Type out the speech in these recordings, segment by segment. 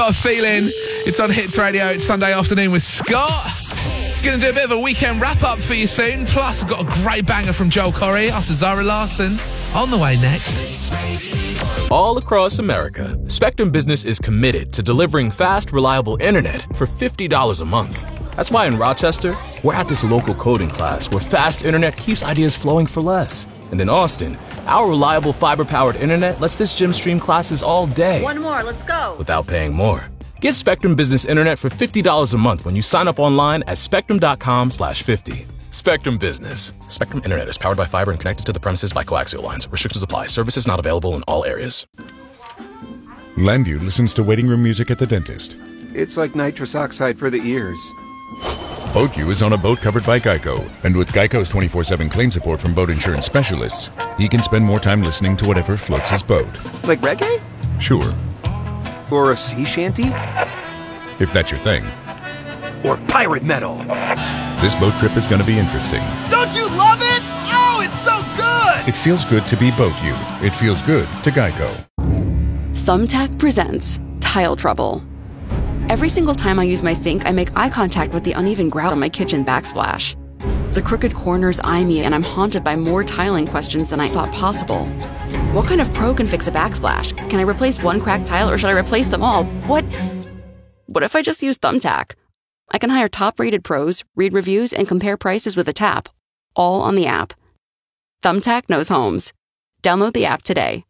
Got a Feeling. It's on Hits Radio. It's Sunday afternoon with Scott. Going to do a bit of a weekend wrap-up for you soon. Plus, I've got a great banger from Joel Corry after Zara Larsson. On the way next. All across America, Spectrum Business is committed to delivering fast, reliable internet for $50 a month. That's why in Rochester, we're at this local coding class where fast internet keeps ideas flowing for less. And in Austin, our reliable fiber-powered internet lets this gym stream classes all day. One more, let's go. Without paying more. Get Spectrum Business Internet for $50 a month when you sign up online at spectrum.com/50. Spectrum Business. Spectrum Internet is powered by fiber and connected to the premises by coaxial lines. Restrictions apply. Services not available in all areas. Landu listens to waiting room music at the dentist. It's like nitrous oxide for the ears. BoatU is on a boat covered by Geico. And with Geico's 24/7 claim support from boat insurance specialists, he can spend more time listening to whatever floats his boat. Like reggae? Sure. Or a sea shanty? If that's your thing. Or pirate metal? This boat trip is going to be interesting. Don't you love it? Oh, it's so good! It feels good to be BoatU. It feels good to Geico. Thumbtack presents Tile Trouble. Every single time I use my sink, I make eye contact with the uneven grout on my kitchen backsplash. The crooked corners eye me, and I'm haunted by more tiling questions than I thought possible. What kind of pro can fix a backsplash? Can I replace one cracked tile, or should I replace them all? What if I just use Thumbtack? I can hire top-rated pros, read reviews, and compare prices with a tap, all on the app. Thumbtack knows homes. Download the app today.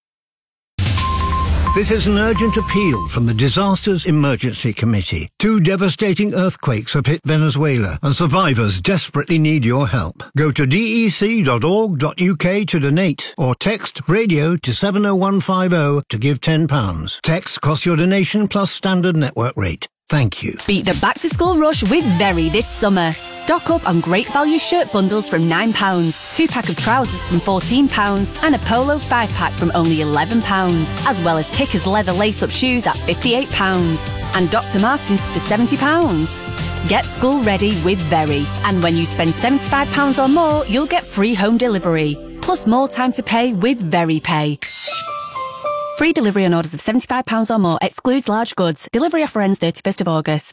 This is an urgent appeal from the Disasters Emergency Committee. 2 devastating earthquakes have hit Venezuela, and survivors desperately need your help. Go to dec.org.uk to donate, or text radio to 70150 to give £10. Text costs your donation plus standard network rate. Thank you. Beat the back-to-school rush with Very this summer. Stock up on great value shirt bundles from £9, 2-pack of trousers from £14, and a polo 5-pack from only £11, as well as Kickers leather lace-up shoes at £58, and Dr. Martens for £70. Get school ready with Very, and when you spend £75 or more, you'll get free home delivery, plus more time to pay with Very Pay. Free delivery on orders of £75 or more, excludes large goods. Delivery offer ends 31st of August.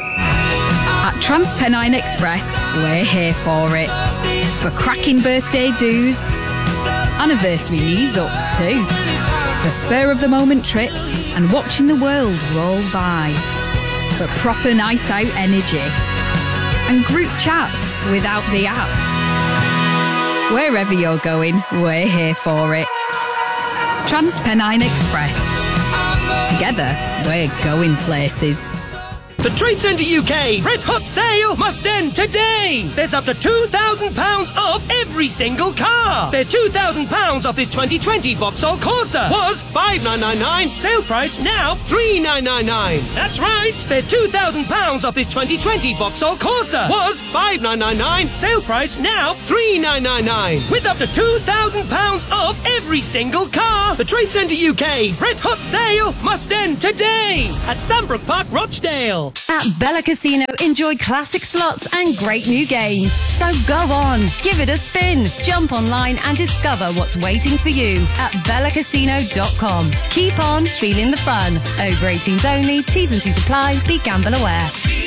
At TransPennine Express, we're here for it. For cracking birthday do's, anniversary knees-ups too. For spur-of-the-moment trips and watching the world roll by. For proper night-out energy. And group chats without the apps. Wherever you're going, we're here for it. TransPennine Express. Together, we're going places. The Trade Centre UK Red Hot Sale must end today! There's up to £2,000 off every single car! There's £2,000 off this 2020 Vauxhall Corsa. Was $5,999, sale price now $3,999. That's right! There's £2,000 off this 2020 Vauxhall Corsa. Was $5,999, sale price now $3,999. With up to £2,000 off every single car! The Trade Centre UK Red Hot Sale must end today! At Sandbrook Park, Rochdale. At Bella Casino, enjoy classic slots and great new games. So go on, give it a spin. Jump online and discover what's waiting for you at bellacasino.com. Keep on feeling the fun. Over 18s only, T's and C's apply. Be gamble aware.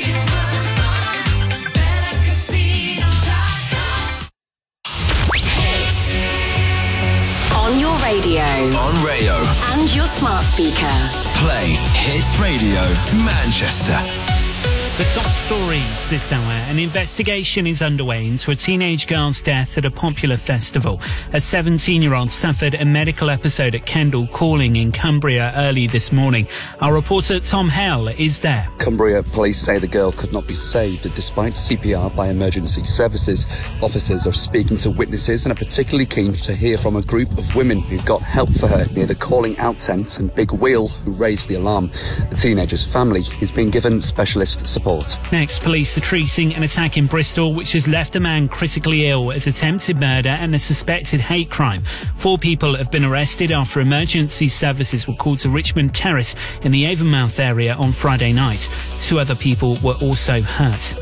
On your radio. On Rayo. And your smart speaker. Play Hits Radio Manchester. The top stories this hour. An investigation is underway into a teenage girl's death at a popular festival. A 17-year-old suffered a medical episode at Kendal Calling in Cumbria early this morning. Our reporter Tom Hell is there. Cumbria police say the girl could not be saved despite CPR by emergency services. Officers are speaking to witnesses and are particularly keen to hear from a group of women who got help for her near the Calling Out tent and Big Wheel who raised the alarm. The teenager's family is being given specialist support. Next, police are treating an attack in Bristol which has left a man critically ill as attempted murder and a suspected hate crime. 4 people have been arrested after emergency services were called to Richmond Terrace in the Avonmouth area on Friday night. 2 other people were also hurt.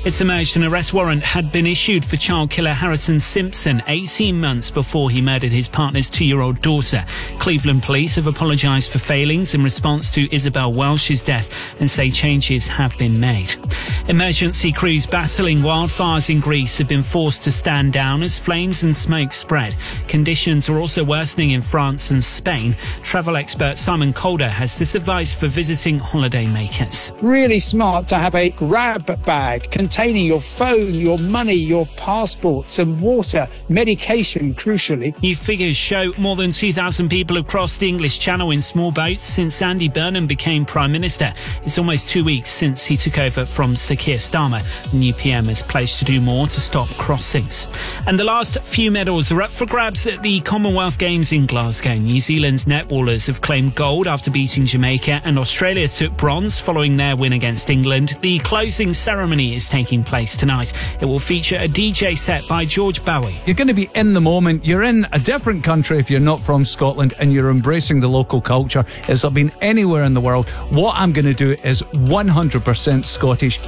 It's emerged an arrest warrant had been issued for child killer Harrison Simpson 18 months before he murdered his partner's 2-year-old daughter. Cleveland police have apologised for failings in response to Isabel Welsh's death and say changes have been made. Emergency crews battling wildfires in Greece have been forced to stand down as flames and smoke spread. Conditions are also worsening in France and Spain. Travel expert Simon Calder has this advice for visiting holiday makers. Really smart to have a grab bag containing your phone, your money, your passport, some water, medication, crucially. New figures show more than 2,000 people have crossed the English Channel in small boats since Andy Burnham became Prime Minister. It's almost 2 weeks since he took over from Sir Keir Starmer. The new PM is pledged to do more to stop crossings. And the last few medals are up for grabs at the Commonwealth Games in Glasgow. New Zealand's netballers have claimed gold after beating Jamaica, and Australia took bronze following their win against England. The closing ceremony is taking place tonight. It will feature a DJ set by George Bowie. You're going to be in the moment. You're in a different country if you're not from Scotland, and you're embracing the local culture. It's not been anywhere in the world. What I'm going to do is 100% Scottish.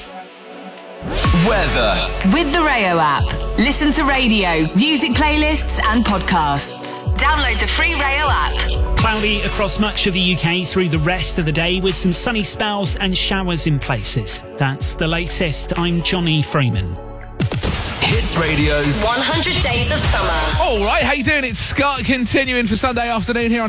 Weather. With the Rayo app. Listen to radio, music playlists and podcasts. Download the free Rayo app. Cloudy across much of the UK through the rest of the day with some sunny spells and showers in places. That's the latest. I'm Johnny Freeman. Hits Radio's 100 Days of Summer. All right, how you doing? It's Scott continuing for Sunday afternoon here on